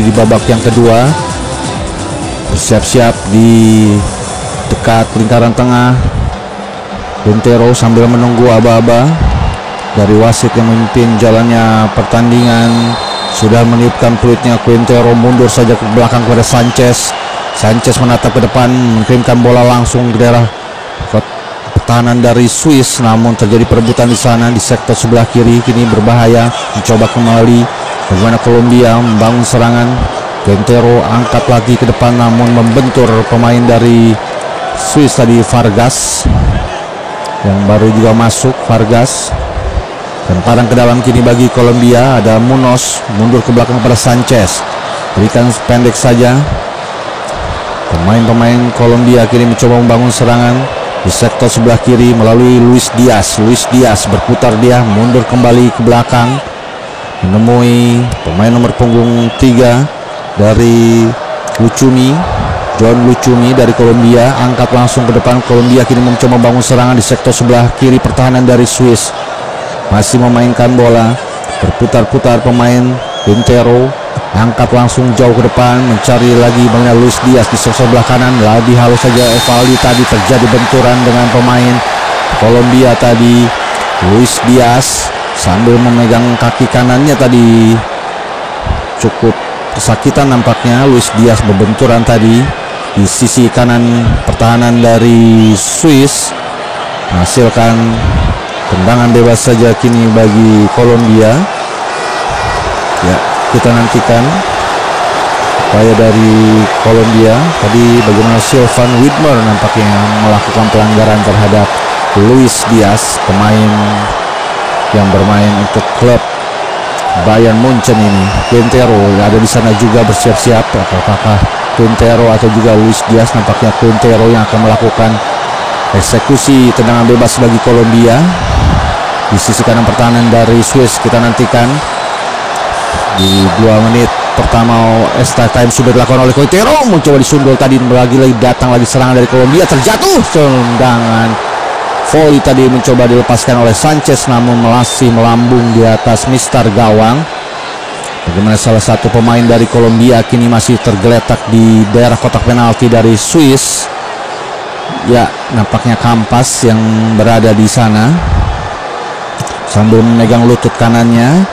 kembali di babak yang kedua. Bersiap-siap di dekat lingkaran tengah. Quintero sambil menunggu aba-aba dari wasit yang memimpin jalannya pertandingan. Sudah meniupkan peluitnya, Quintero mundur saja ke belakang kepada Sanchez. Sanchez menatap ke depan, mengirimkan bola langsung ke daerah pertahanan dari Swiss, namun terjadi perebutan di sana di sektor sebelah kiri. Kini berbahaya, mencoba kembali bagaimana Kolombia membangun serangan. Quintero angkat lagi ke depan namun membentur pemain dari Swiss tadi, Vargas, yang baru juga masuk. Vargas dan parang ke dalam kini bagi Kolombia. Ada Munoz mundur ke belakang pada Sanchez, berikan pendek saja. Pemain-pemain Kolombia kini mencoba membangun serangan di sektor sebelah kiri melalui Luis Diaz. Luis Diaz berputar, dia mundur kembali ke belakang menemui pemain nomor punggung 3 dari Lucumi, John Lucumi dari Kolombia. Angkat langsung ke depan. Kolombia kini mencoba membangun serangan di sektor sebelah kiri pertahanan dari Swiss. Masih memainkan bola, berputar-putar pemain. Quintero angkat langsung jauh ke depan, mencari lagi bagaimana Luis Diaz di sebelah kanan. Lagi halus saja Evaldi, tadi terjadi benturan dengan pemain Kolombia tadi. Luis Diaz sambil memegang kaki kanannya tadi, cukup kesakitan nampaknya. Luis Diaz berbenturan tadi di sisi kanan pertahanan dari Swiss, menghasilkan tendangan bebas saja kini bagi Kolombia. Ya, kita nantikan upaya dari Kolombia. Tadi bagaimana Sylvan Widmer nampaknya melakukan pelanggaran terhadap Luis Diaz, pemain yang bermain untuk klub Bayern Munchen ini. Quintero ada di sana juga bersiap-siap. Apakah Quintero atau juga Luis Diaz? Nampaknya Quintero yang akan melakukan eksekusi tendangan bebas bagi Kolombia di sisi kanan pertahanan dari Swiss. Kita nantikan di 2 menit pertama extra time sudah dilakukan oleh Quintero, mencoba disundul tadi. Lagi datang lagi serangan dari Kolombia, terjatuh tendangan volley tadi mencoba dilepaskan oleh Sanchez namun masih melambung di atas mistar gawang. Bagaimana salah satu pemain dari Kolombia kini masih tergeletak di daerah kotak penalti dari Swiss. Ya, nampaknya Campas yang berada di sana sambil memegang lutut kanannya.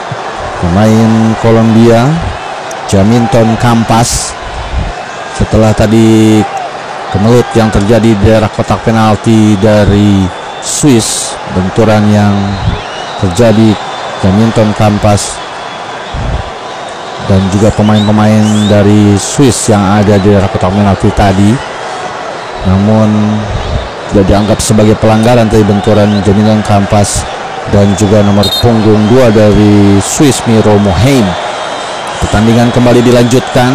Pemain Kolombia, Jaminton Campas, setelah tadi kemelut yang terjadi di daerah kotak penalti dari Swiss, benturan yang terjadi Jaminton Campas dan juga pemain-pemain dari Swiss yang ada di daerah kotak penalti tadi, namun tidak dianggap sebagai pelanggaran tadi benturan Jaminton Campas dan juga nomor punggung 2 dari Swiss, Miro Moheim. Pertandingan kembali dilanjutkan.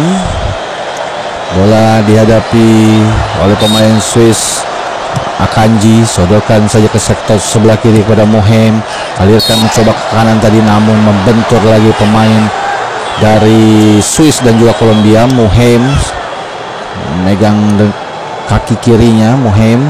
Bola dihadapi oleh pemain Swiss, Akanji, sodorkan saja ke sektor sebelah kiri kepada Moheim. Alirkan mencoba ke kanan tadi namun membentur lagi pemain dari Swiss dan juga Kolombia. Moheim memegang kaki kirinya. Moheim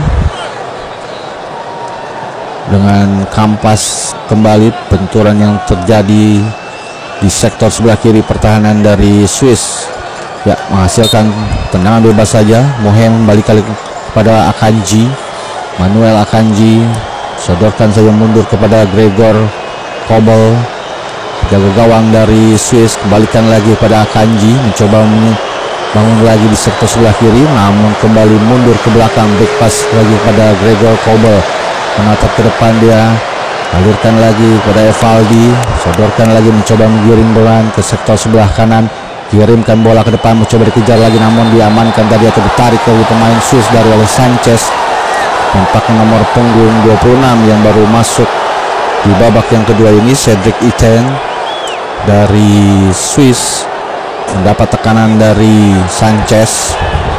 dengan Campas kembali, benturan yang terjadi di sektor sebelah kiri pertahanan dari Swiss, ya, menghasilkan tendangan bebas saja. Moheim kembali kali kepada Akanji, Manuel Akanji, sodorkan saja mundur kepada Gregor Kobel, jaga gawang dari Swiss. Kembalikan lagi pada Akanji, mencoba bangun lagi di sektor sebelah kiri namun kembali mundur ke belakang. Back pass lagi pada Gregor Kobel, menatap ke depan, dia alirkan lagi pada Evaldi, sodorkan lagi mencoba menggiring bola ke sektor sebelah kanan, kirimkan bola ke depan, mencoba dikejar lagi namun diamankan tadi atau ditarik oleh pemain Swiss dari oleh Sanchez. Nampaknya nomor punggung 26 yang baru masuk di babak yang kedua ini, Cedric Iten dari Swiss, mendapat tekanan dari Sanchez.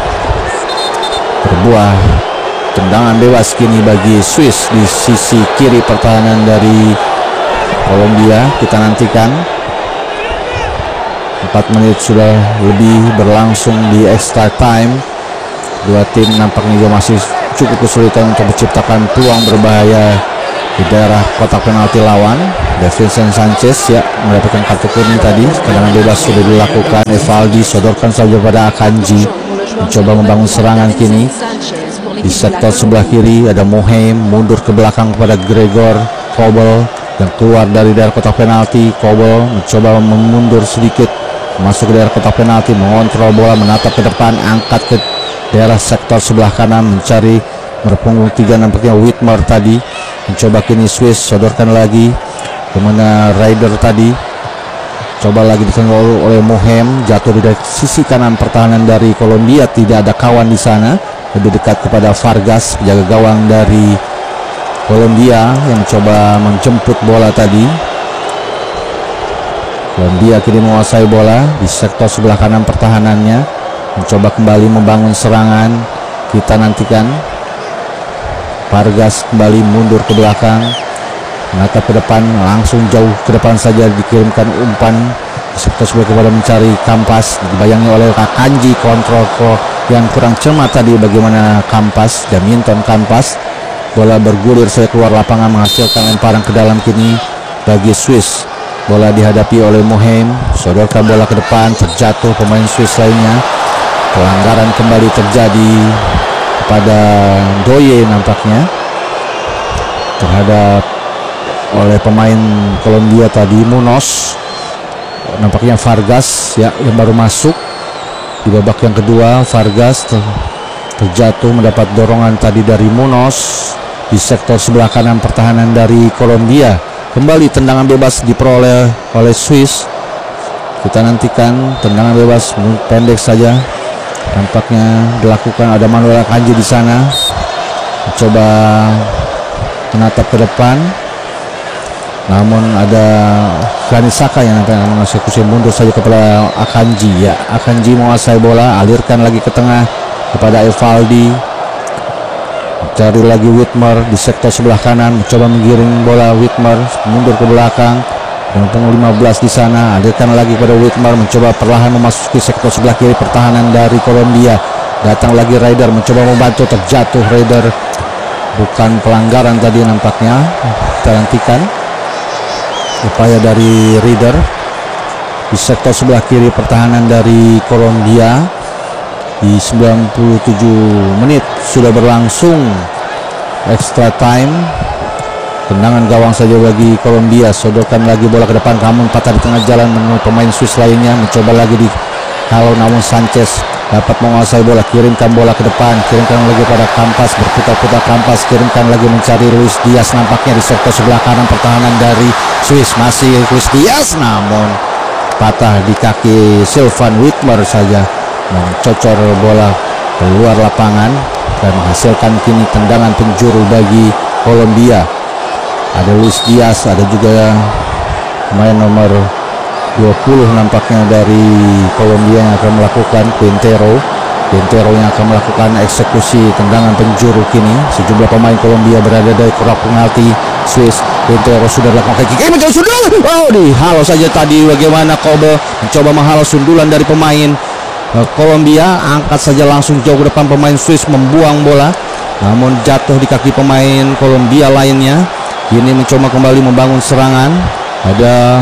Berbuah tendangan bebas kini bagi Swiss di sisi kiri pertahanan dari Kolombia. Kita nantikan. 4 menit sudah lebih berlangsung di extra time. Dua tim nampaknya juga masih cukup kesulitan untuk menciptakan peluang berbahaya di daerah kotak penalti lawan. Davinson Sanchez ya mendapatkan kartu kuning tadi. Tendangan bebas sudah dilakukan. Evaldi sodorkan saja pada Akanji, mencoba membangun serangan kini. Di sektor sebelah kiri ada Mohem, mundur ke belakang kepada Gregor Kobel yang keluar dari daerah kotak penalti. Kobel mencoba memundur sedikit masuk ke daerah kotak penalti, mengontrol bola, menatap ke depan, angkat ke daerah sektor sebelah kanan, mencari berpunggung 3 nampaknya Whitmer tadi. Mencoba kini Swiss, sodorkan lagi kemana Ryder tadi, coba lagi ditangkap oleh Mohem, jatuh di sisi kanan pertahanan dari Kolombia. Tidak ada kawan di sana, lebih dekat kepada Vargas, penjaga gawang dari Kolombia yang mencoba menjemput bola tadi. Kolombia kini menguasai bola di sektor sebelah kanan pertahanannya, mencoba kembali membangun serangan. Kita nantikan Vargas kembali mundur ke belakang, menatap ke depan, langsung jauh ke depan saja dikirimkan umpan di sektor sebelah kepada mencari Kampas, dibayangi oleh Akanji. Kontrol yang kurang cermat tadi bagaimana Kampas, Daminton Kampas. Bola bergulir saya keluar lapangan, menghasilkan lemparan ke dalam kini bagi Swiss. Bola dihadapi oleh Mohem, sodorkan bola ke depan, terjatuh pemain Swiss lainnya. Pelanggaran kembali terjadi pada Doye nampaknya terhadap oleh pemain Kolombia tadi, Munoz. Nampaknya Vargas ya yang baru masuk di babak yang kedua. Vargas terjatuh mendapat dorongan tadi dari Munoz di sektor sebelah kanan pertahanan dari Kolombia. Kembali tendangan bebas diperoleh oleh Swiss. Kita nantikan tendangan bebas pendek saja nampaknya dilakukan. Ada Manuel Akanji di sana, mencoba menatap ke depan, namun ada Granit Xhaka yang nampaknya mengeksekusi, mundur saja kepada Akanji. Ya, Akanji menguasai bola, alirkan lagi ke tengah kepada Evaldi, cari lagi Whitmer di sektor sebelah kanan, mencoba menggiring bola. Whitmer mundur ke belakang, yang punggung 15 di sana, alirkan lagi kepada Whitmer, mencoba perlahan memasuki sektor sebelah kiri pertahanan dari Kolombia. Datang lagi Ryder, mencoba membantu, terjatuh Ryder. Bukan pelanggaran tadi nampaknya. Kita nantikan upaya dari Ryder di sektor sebelah kiri pertahanan dari Kolombia. Di 97 menit sudah berlangsung extra time. Tendangan gawang saja bagi Kolombia, sodorkan lagi bola ke depan, namun patah di tengah jalan menemui pemain Swiss lainnya. Mencoba lagi di kalau, namun Sanchez dapat menguasai bola, kirimkan bola ke depan, kirimkan lagi pada Kampas, berputar-putar Kampas, kirimkan lagi mencari Luis Diaz nampaknya di sektor sebelah kanan pertahanan dari Swiss. Masih Luis Diaz, namun patah di kaki Sylvan Whitmer saja, mencocor bola keluar lapangan dan menghasilkan kini tendangan penjuru bagi Kolombia. Ada Luis Diaz, ada juga pemain nomor 20 nampaknya dari Kolombia yang akan melakukan Quintero yang akan melakukan eksekusi tendangan penjuru kini. Sejumlah pemain Kolombia berada dari kotak penalti Swiss. Quintero sudah melakukan kick, mencoba sundul. Oh, dihalau saja tadi bagaimana Kobe mencoba menghalau sundulan dari pemain Kolombia. Angkat saja langsung jauh ke depan pemain Swiss, membuang bola, namun jatuh di kaki pemain Kolombia lainnya. Ini mencoba kembali membangun serangan. Ada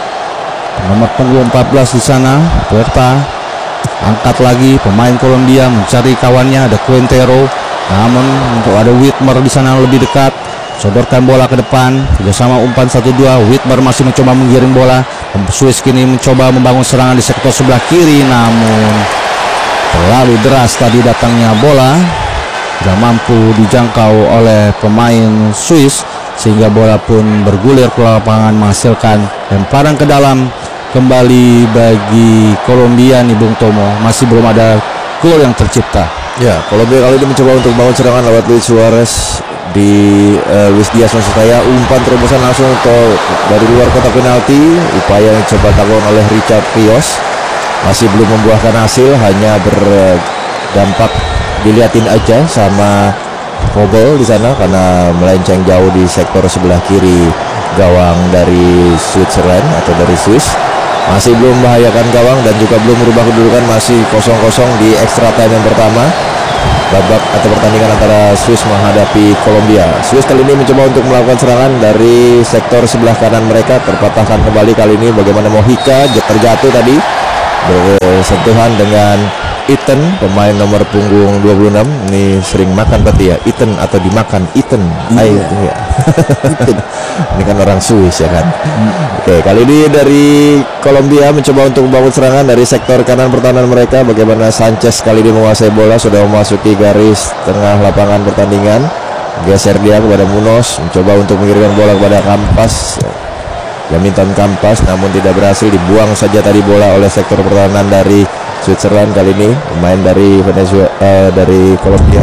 nomor punggung 14 di sana, Puerta. Angkat lagi pemain Kolombia mencari kawannya, ada Quintero. Namun untuk ada Whitmer di sana lebih dekat. Sodorkan bola ke depan, kerjasama umpan 1-2. Whitmer masih mencoba menggiring bola. Swiss kini mencoba membangun serangan di sektor sebelah kiri, namun terlalu deras tadi datangnya bola, tidak mampu dijangkau oleh pemain Swiss, sehingga bola pun bergulir ke lapangan, menghasilkan lemparan ke dalam kembali bagi Kolombia nih Bung Tomo. Masih belum ada gol yang tercipta. Ya, Kolombia kali ini mencoba untuk bangun serangan lewat Luis Suarez di Luis Diaz maksud saya. Umpan terobosan langsung dari luar kotak penalti. Upaya yang coba dilakukan oleh Richard Rios masih belum membuahkan hasil, hanya berdampak dilihatin aja sama Kobel di sana karena melenceng jauh di sektor sebelah kiri gawang dari Switzerland atau dari Swiss. Masih belum membahayakan gawang dan juga belum merubah kedudukan, masih 0-0 di extra time yang pertama. babak atau pertandingan antara Swiss menghadapi Kolombia. Swiss kali ini mencoba untuk melakukan serangan dari sektor sebelah kanan mereka, terpatahkan kembali kali ini bagaimana Mojica terjatuh tadi, bersentuhan dengan Ethan, pemain nomor punggung 26. Ini sering makan berarti ya, Ethan atau dimakan Ethan. Ayo ya. Ini kan orang Swiss ya kan. Oke, kali ini dari Kolombia mencoba untuk membangun serangan dari sektor kanan pertahanan mereka. Bagaimana Sanchez kali ini menguasai bola, sudah memasuki garis tengah lapangan pertandingan. Geser dia kepada Munoz, mencoba untuk mengirimkan bola kepada Campas. Jaminton Campas, namun tidak berhasil, dibuang saja tadi bola oleh sektor pertahanan dari Switzerland kali ini, pemain dari Venezuela, dari Kolombia.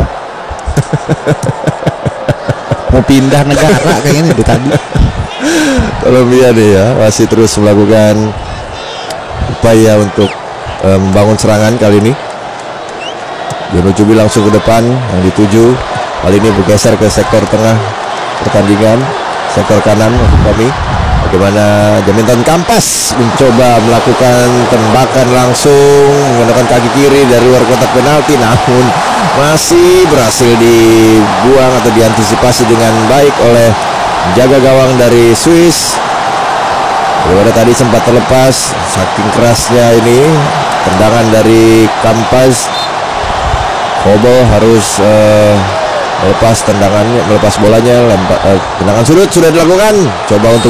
Mau pindah negara kayaknya dari tadi. Kolombia nih ya, masih terus melakukan upaya untuk membangun serangan kali ini. Jono langsung ke depan, yang dituju kali ini bergeser ke sektor tengah pertandingan, sektor kanan maksud kami. Bagaimana Jaminton Campas mencoba melakukan tembakan langsung menggunakan kaki kiri dari luar kotak penalti, namun masih berhasil dibuang atau diantisipasi dengan baik oleh jaga gawang dari Swiss. Bagaimana tadi sempat terlepas, saking kerasnya ini tendangan dari Campas. Kobel harus melepas tendangannya, melepas bolanya, tendangan sudut sudah dilakukan, coba untuk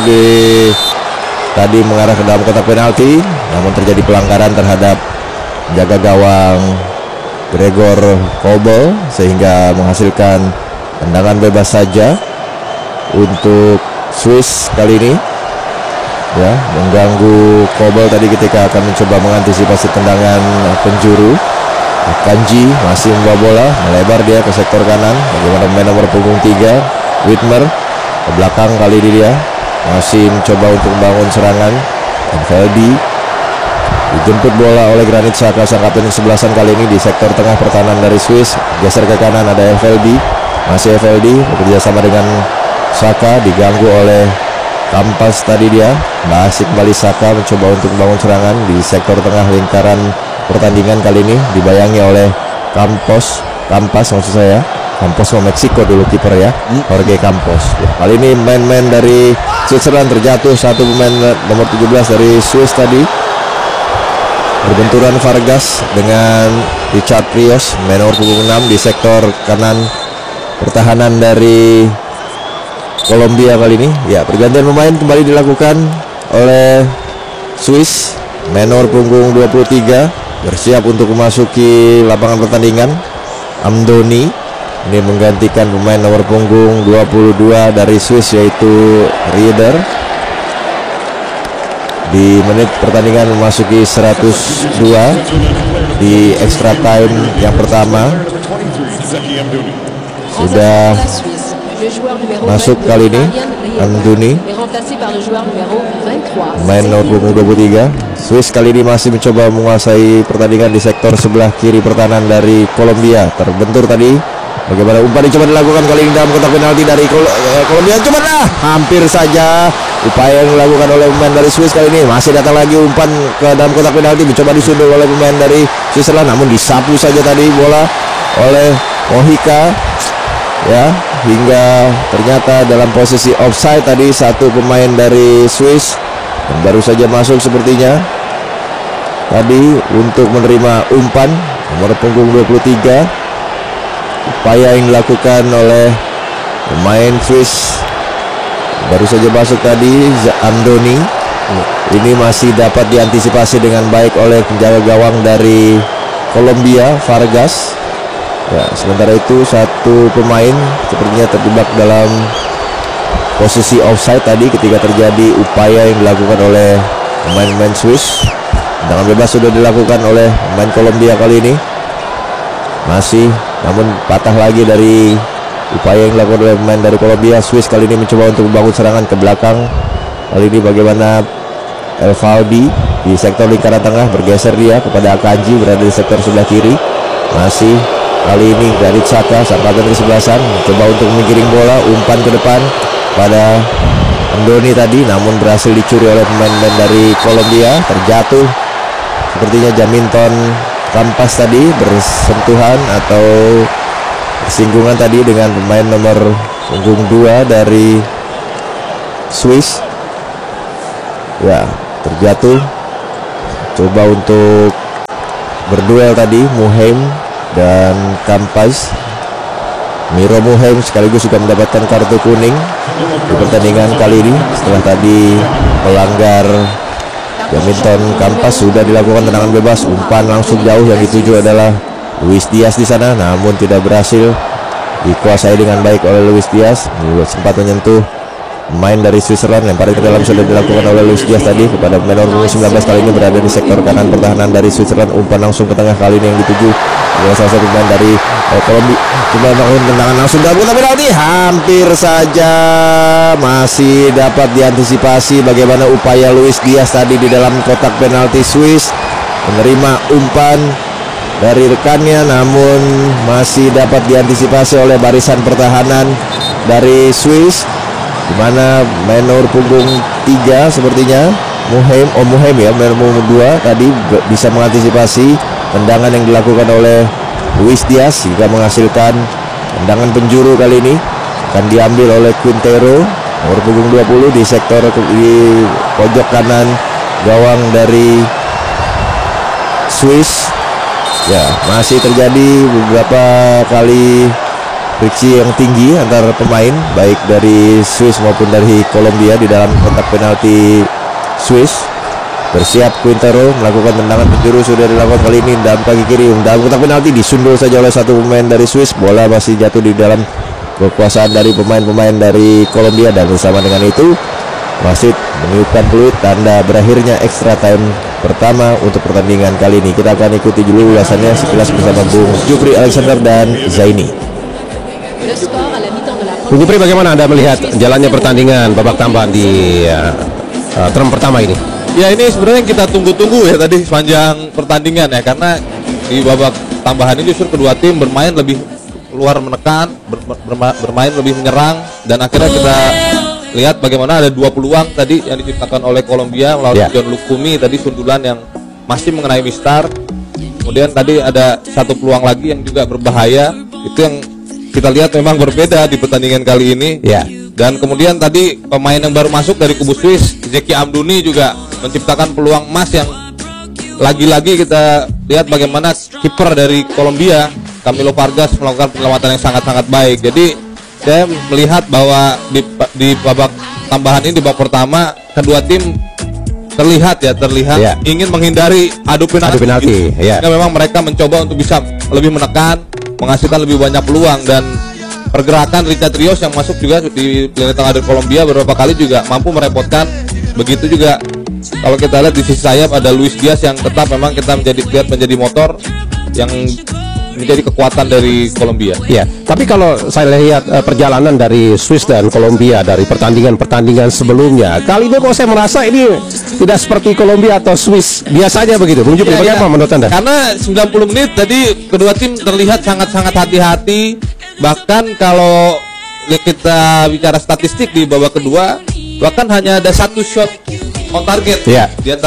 tadi mengarah ke dalam kotak penalti, namun terjadi pelanggaran terhadap jaga gawang Gregor Kobel sehingga menghasilkan tendangan bebas saja untuk Swiss kali ini ya, mengganggu Kobel tadi ketika akan mencoba mengantisipasi tendangan penjuru. Kanji masih membawa bola, melebar dia ke sektor kanan. Bagaimana pemain nomor punggung 3 Whitmer ke belakang kali ini dia masih mencoba untuk membangun serangan. Feldi dijemput bola oleh Granit Xhaka, sang kapten kesebelasan kali ini di sektor tengah pertahanan dari Swiss. Geser ke kanan ada Feldi, masih Feldi bekerja sama dengan Xhaka, diganggu oleh Campas tadi dia. Masih kembali Xhaka mencoba untuk membangun serangan di sektor tengah lingkaran pertandingan kali ini, dibayangi oleh Campas maksud saya. Campos sama Meksiko dulu kiper ya, Jorge Campos. Kali ini main-main dari Switzerland terjatuh, satu pemain nomor 17 dari Swiss tadi. Berbenturan Vargas dengan Richard Rios, main nomor punggung 6 di sektor kanan pertahanan dari Kolombia kali ini. Ya, pergantian pemain kembali dilakukan oleh Swiss. Main nomor punggung 23 bersiap untuk memasuki lapangan pertandingan. Amdoni ini menggantikan pemain nomor punggung 22 dari Swiss yaitu Rieder. Di menit pertandingan memasuki 102 di extra time yang pertama sudah masuk kali ini Amdoni, main nomor punggung 23. Swiss kali ini masih mencoba menguasai pertandingan di sektor sebelah kiri pertahanan dari Kolombia. Terbentur tadi, bagaimana umpan dicoba dilakukan kali ini dalam kotak penalti dari Kolombia. Coba hampir saja upaya yang dilakukan oleh pemain dari Swiss kali ini. Masih datang lagi umpan ke dalam kotak penalti, mencoba disundul oleh pemain dari Switzerland, namun disapu saja tadi bola oleh Mojica ya, hingga ternyata dalam posisi offside tadi satu pemain dari Swiss yang baru saja masuk sepertinya tadi untuk menerima umpan nomor punggung 23. Upaya yang dilakukan oleh pemain Swiss baru saja masuk tadi Amdoni ini masih dapat diantisipasi dengan baik oleh penjaga gawang dari Kolombia, Vargas. Ya, sementara itu satu pemain sepertinya terjebak dalam posisi offside tadi ketika terjadi upaya yang dilakukan oleh pemain-pemain Swiss. Tendangan bebas sudah dilakukan oleh pemain Kolombia kali ini. Masih, namun patah lagi dari upaya yang dilakukan oleh pemain dari Kolombia. Swiss kali ini mencoba untuk membangun serangan ke belakang. Kali ini bagaimana Elvaldi di sektor lingkaran tengah, bergeser dia kepada Akanji berada di sektor sebelah kiri. Masih kali ini dari Xhaka, sang kapten kesebelasan, coba untuk menggiring bola, umpan ke depan pada Amdoni tadi, namun berhasil dicuri oleh pemain-pemain dari Kolombia. Terjatuh sepertinya Jaminton Campas tadi, bersentuhan atau singgungan tadi dengan pemain nomor punggung 2 dari Swiss. Ya, terjatuh. Coba untuk berduel tadi Muheim dan Kampas. Miro Muheim sekaligus juga mendapatkan kartu kuning di pertandingan kali ini setelah tadi melanggar badminton. Kampas sudah dilakukan tendangan bebas, umpan langsung jauh, yang dituju adalah Luis Diaz di sana, namun tidak berhasil dikuasai dengan baik oleh Luis Diaz. Sempat menyentuh pemain dari Switzerland, lemparan ke dalam sudah dilakukan oleh Luis Diaz tadi kepada pemain nomor 19 kali ini berada di sektor kanan pertahanan dari Switzerland. Umpan langsung ke tengah kali ini yang dituju oleh salah satu pemain dari Kolombia. Coba bangun tendangan langsung dalam kotak penalti, hampir saja masih dapat diantisipasi. Bagaimana upaya Luis Diaz tadi di dalam kotak penalti Swiss, menerima umpan dari rekannya, namun masih dapat diantisipasi oleh barisan pertahanan dari Swiss, di mana main nomor punggung 3 sepertinya Muheim ya, main nomor 2 tadi bisa mengantisipasi tendangan yang dilakukan oleh Luis Diaz hingga menghasilkan tendangan penjuru. Kali ini akan diambil oleh Quintero nomor punggung 20 di sektor di pojok kanan gawang dari Swiss. Ya, masih terjadi beberapa kali friksi yang tinggi antar pemain baik dari Swiss maupun dari Kolombia di dalam kotak penalti Swiss. Bersiap Quintero melakukan tendangan penjuru, sudah dilakukan kali ini dalam kaki kiri dalam kotak penalti, disundul saja oleh satu pemain dari Swiss. Bola masih jatuh di dalam kekuasaan dari pemain-pemain dari Kolombia, dan bersama dengan itu wasit meniupkan peluit tanda berakhirnya extra time pertama untuk pertandingan kali ini. Kita akan ikuti dulu ulasannya sekilas bersama Bung Jupri Alexander dan Zaini. Bung Jupri, bagaimana Anda melihat jalannya pertandingan babak tambahan di term pertama ini? Ya, ini sebenarnya yang kita tunggu-tunggu ya tadi sepanjang pertandingan ya, karena di babak tambahan ini justru kedua tim bermain lebih keluar menekan, bermain lebih menyerang, dan akhirnya kita lihat bagaimana ada 2 peluang tadi yang diciptakan oleh Kolombia melalui John Lukumi tadi, sundulan yang masih mengenai Mistar. Kemudian tadi ada 1 peluang lagi yang juga berbahaya, itu yang kita lihat memang berbeda di pertandingan kali ini. Dan kemudian tadi pemain yang baru masuk dari kubu Swiss, Zeki Amduni, juga menciptakan peluang emas yang lagi-lagi kita lihat bagaimana kiper dari Kolombia, Camilo Vargas, melakukan penyelamatan yang sangat-sangat baik. Jadi saya melihat bahwa di babak tambahan ini, di babak pertama, kedua tim terlihat ingin menghindari adu penalti. Karena memang mereka mencoba untuk bisa lebih menekan, menghasilkan lebih banyak peluang, dan pergerakan Richard Rios yang masuk juga di lini tengah dari Kolombia beberapa kali juga mampu merepotkan. Begitu juga kalau kita lihat di sisi sayap ada Luis Diaz yang tetap memang kita menjadi motor yang menjadi kekuatan dari Kolombia. Ya, tapi kalau saya lihat perjalanan dari Swiss dan Kolombia dari pertandingan sebelumnya, kali ini kok saya merasa ini tidak seperti Kolombia atau Swiss biasanya begitu. Bung Jupri, bagaimana menurut Anda? Karena 90 menit tadi kedua tim terlihat sangat-sangat hati-hati. Bahkan kalau kita bicara statistik di babak kedua, bahkan hanya ada 1 shot on target di antara